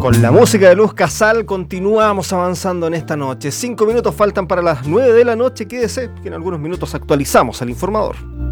Con la música de Luz Casal continuamos avanzando en esta noche. 5 minutos faltan para las 9 de la noche. Quédese, que en algunos minutos actualizamos al informador.